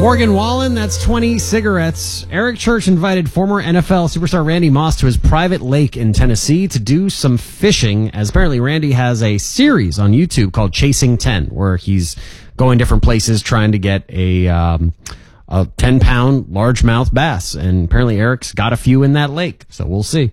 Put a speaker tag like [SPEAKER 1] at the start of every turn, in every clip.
[SPEAKER 1] Morgan Wallen, that's 20 cigarettes. Eric Church invited former NFL superstar Randy Moss to his private lake in Tennessee to do some fishing, as apparently Randy has a series on YouTube called Chasing 10, where he's going different places trying to get a 10-pound largemouth bass. And apparently Eric's got a few in that lake, so we'll see.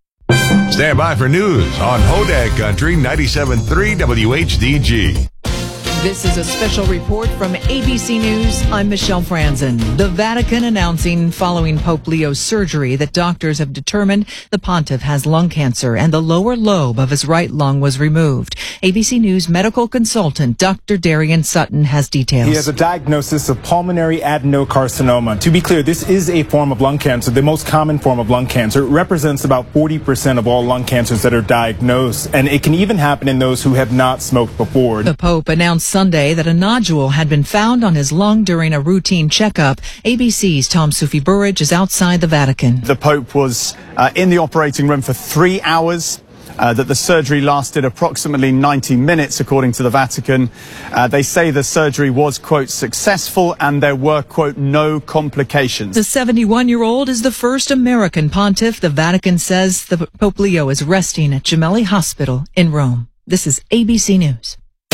[SPEAKER 2] Stand by for news on Hodag Country 97.3 WHDG.
[SPEAKER 3] This is a special report from ABC News. I'm Michelle Franzen. The Vatican announcing following Pope Leo's surgery that doctors have determined the pontiff has lung cancer and the lower lobe of his right lung was removed. ABC News medical consultant Dr. Darian Sutton has details.
[SPEAKER 4] He has a diagnosis of pulmonary adenocarcinoma. To be clear, this is a form of lung cancer, the most common form of lung cancer. It represents about 40% of all lung cancers that are diagnosed, and it can even happen in those who have not smoked before.
[SPEAKER 3] The Pope announced Sunday that a nodule had been found on his lung during a routine checkup. ABC's Tom Sufi Burridge is outside the Vatican.
[SPEAKER 5] The Pope was in the operating room for 3 hours. That the surgery lasted approximately 90 minutes, according to the Vatican. They say the surgery was, quote, successful and there were, quote, no complications.
[SPEAKER 3] The 71-year-old is the first American pontiff. The Vatican says the Pope Leo is resting at Gemelli Hospital in Rome. This is ABC News.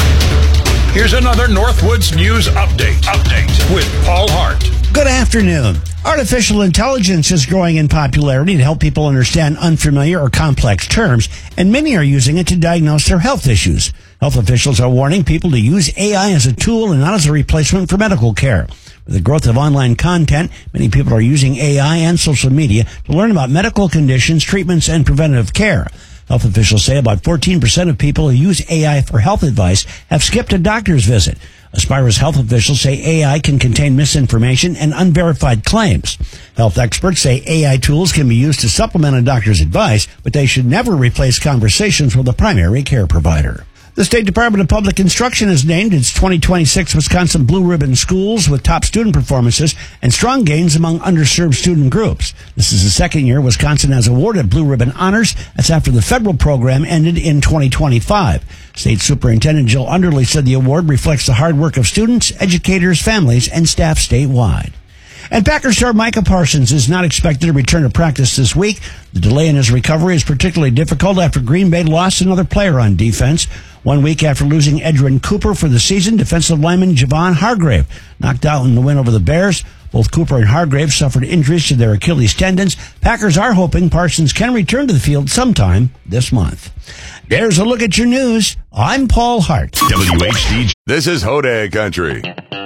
[SPEAKER 2] Here's another Northwoods News Update with Paul Hart.
[SPEAKER 6] Good afternoon. Artificial intelligence is growing in popularity to help people understand unfamiliar or complex terms, and many are using it to diagnose their health issues. Health officials are warning people to use AI as a tool and not as a replacement for medical care. With the growth of online content, many people are using AI and social media to learn about medical conditions, treatments, and preventative care. Health officials say about 14% of people who use AI for health advice have skipped a doctor's visit. Aspira's health officials say AI can contain misinformation and unverified claims. Health experts say AI tools can be used to supplement a doctor's advice, but they should never replace conversations with a primary care provider. The State Department of Public Instruction has named its 2026 Wisconsin Blue Ribbon schools with top student performances and strong gains among underserved student groups. This is the second year Wisconsin has awarded Blue Ribbon honors. That's after the federal program ended in 2025. State Superintendent Jill Underly said the award reflects the hard work of students, educators, families, and staff statewide. And Packers star Micah Parsons is not expected to return to practice this week. The delay in his recovery is particularly difficult after Green Bay lost another player on defense. 1 week after losing Edgerrin Cooper for the season, defensive lineman Javon Hargrave knocked out in the win over the Bears. Both Cooper and Hargrave suffered injuries to their Achilles tendons. Packers are hoping Parsons can return to the field sometime this month. There's a look at your news. I'm Paul Hart.
[SPEAKER 2] WHDG. This is Hodag Country.